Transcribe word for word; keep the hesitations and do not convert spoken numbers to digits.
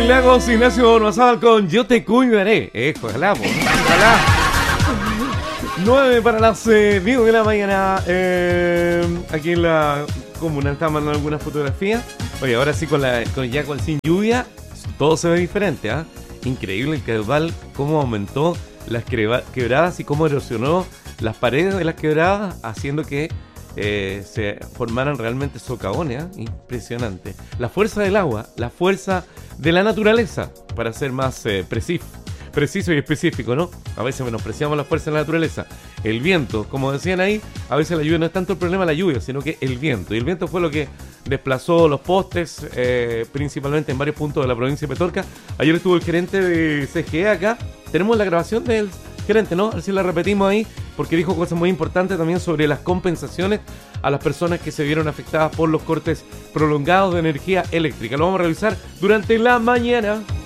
Lagos Ignacio Ormazábal con Yo te cuidaré. Eh, ojalá, po, ojalá. nueve para las eh, diez de la mañana. Eh, aquí en la comuna están mandando algunas fotografías. Oye, ahora sí, con la con ya con sin lluvia, todo se ve diferente, ¿ah? ¿eh? Increíble el caudal, cómo aumentó las quebradas y cómo erosionó las paredes de las quebradas, haciendo que eh, se formaran realmente socavones, ¿eh? Impresionante. La fuerza del agua, la fuerza de la naturaleza, para ser más eh, preciso, preciso y específico, ¿no? A veces menospreciamos la fuerza de la naturaleza. El viento, como decían ahí, a veces la lluvia no es tanto el problema la lluvia, sino que el viento. Y el viento fue lo que desplazó los postes, eh, principalmente en varios puntos de la provincia de Petorca. Ayer estuvo el gerente de C G E acá. Tenemos la grabación del gerente, ¿no? A ver si la repetimos ahí, porque dijo cosas muy importantes también sobre las compensaciones a las personas que se vieron afectadas por los cortes prolongados de energía eléctrica. Lo vamos a revisar durante la mañana.